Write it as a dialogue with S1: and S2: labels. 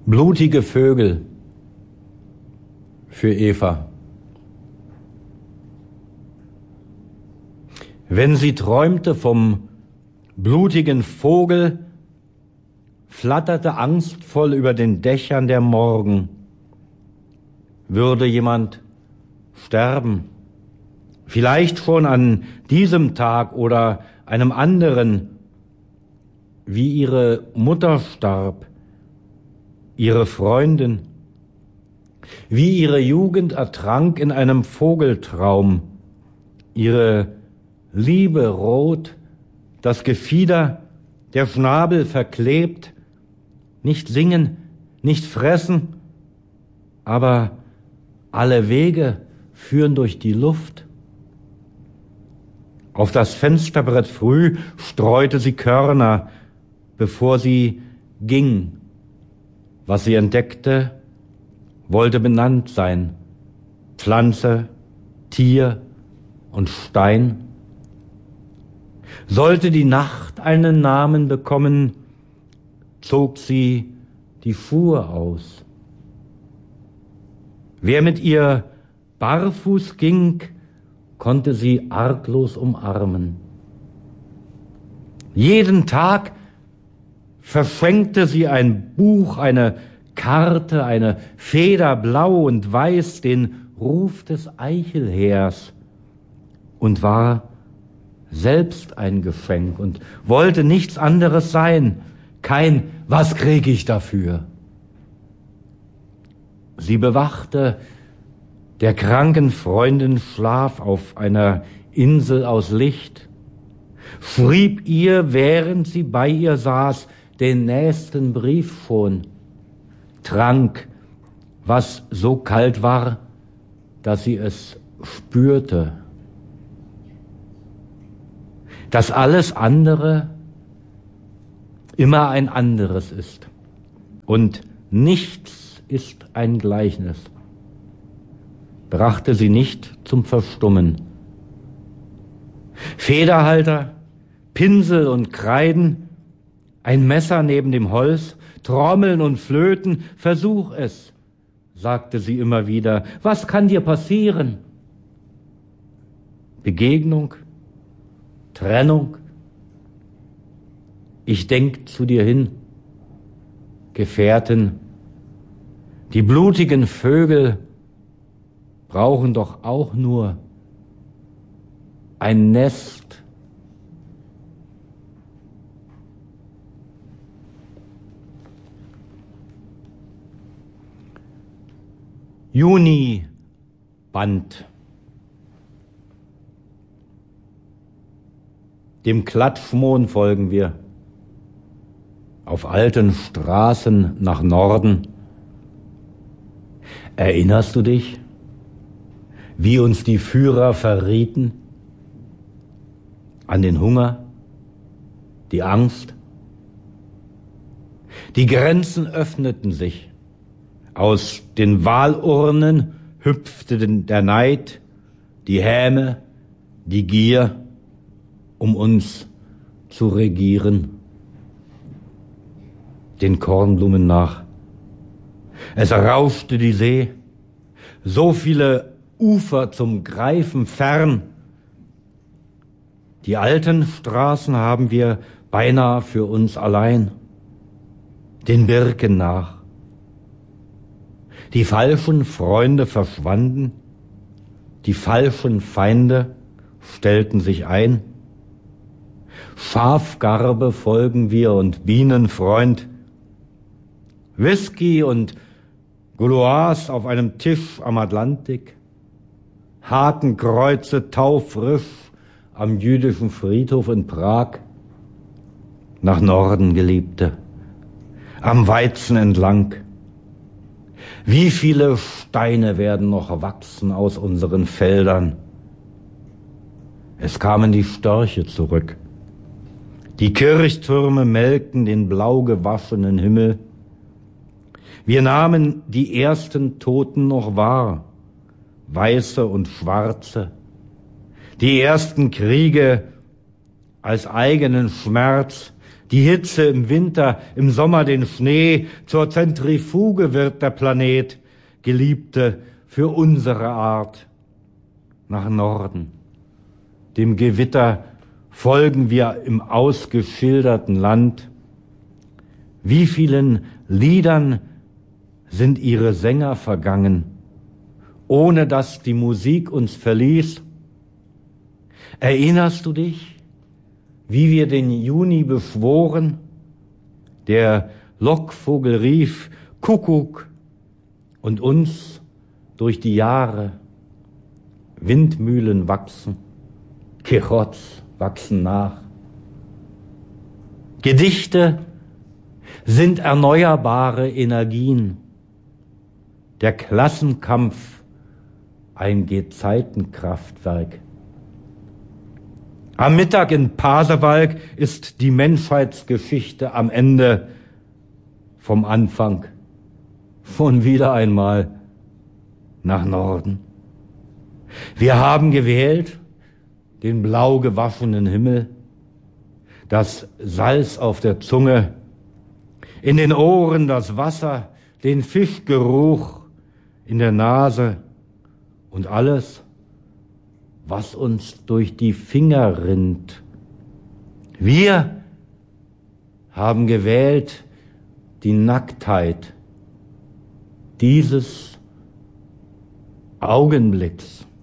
S1: Blutige Vögel für Eva. Wenn sie träumte vom blutigen Vogel, flatterte angstvoll über den Dächern der Morgen. Würde jemand sterben, vielleicht schon an diesem Tag oder einem anderen, wie ihre Mutter starb, ihre Freundin, wie ihre Jugend ertrank in einem Vogeltraum, ihre Liebe rot, das Gefieder, der Schnabel verklebt, nicht singen, nicht fressen, aber alle Wege führen durch die Luft. Auf das Fensterbrett früh streute sie Körner, bevor sie ging. Was sie entdeckte, wollte benannt sein. Pflanze, Tier und Stein. Sollte die Nacht einen Namen bekommen, zog sie die Fuhr aus. Wer mit ihr barfuß ging, konnte sie arglos umarmen. Jeden Tag verschenkte sie ein Buch, eine Karte, eine Feder blau und weiß, den Ruf des Eichelheers und war selbst ein Geschenk und wollte nichts anderes sein, kein "Was krieg ich dafür?". Sie bewachte der kranken Freundin Schlaf auf einer Insel aus Licht, schrieb ihr, während sie bei ihr saß, den nächsten Brief schon, trank, was so kalt war, dass sie es spürte. Dass alles andere immer ein anderes ist und nichts ist ein Gleichnis, brachte sie nicht zum Verstummen. Federhalter, Pinsel und Kreiden, ein Messer neben dem Holz, Trommeln und Flöten, versuch es, sagte sie immer wieder. Was kann dir passieren? Begegnung, Trennung. Ich denk zu dir hin, Gefährtin. Die blutigen Vögel brauchen doch auch nur ein Nest. Juniband. Dem Klatschmohn folgen wir, auf alten Straßen nach Norden. Erinnerst du dich, wie uns die Führer verrieten? An den Hunger, die Angst? Die Grenzen öffneten sich. Aus den Wahlurnen hüpfte der Neid, die Häme, die Gier, um uns zu regieren. Den Kornblumen nach. Es rauschte die See, so viele Ufer zum Greifen fern. Die alten Straßen haben wir beinahe für uns allein, den Birken nach. Die falschen Freunde verschwanden, die falschen Feinde stellten sich ein. Schafgarbe folgen wir und Bienenfreund. Whisky und Gauloise auf einem Tisch am Atlantik. Hakenkreuze taufrisch am jüdischen Friedhof in Prag. Nach Norden, Geliebte, am Weizen entlang. Wie viele Steine werden noch wachsen aus unseren Feldern? Es kamen die Störche zurück. Die Kirchtürme melkten den blau gewaschenen Himmel. Wir nahmen die ersten Toten noch wahr, Weiße und Schwarze. Die ersten Kriege als eigenen Schmerz, Die Hitze im Winter, im Sommer den Schnee, zur Zentrifuge wird der Planet, Geliebte, für unsere Art. Nach Norden, dem Gewitter, folgen wir im ausgeschilderten Land. Wie vielen Liedern sind ihre Sänger vergangen, ohne dass die Musik uns verließ? Erinnerst du dich, wie wir den Juni beschworen? Der Lockvogel rief Kuckuck und uns durch die Jahre Windmühlen wachsen, Quixotes wachsen nach. Gedichte sind erneuerbare Energien. Der Klassenkampf ein Gezeitenkraftwerk. Am Mittag in Pasewalk ist die Menschheitsgeschichte am Ende vom Anfang von wieder einmal nach Norden. Wir haben gewählt den blau gewaschenen Himmel, das Salz auf der Zunge, in den Ohren das Wasser, den Fischgeruch in der Nase und alles, was uns durch die Finger rinnt. Wir haben gewählt die Nacktheit dieses Augenblicks.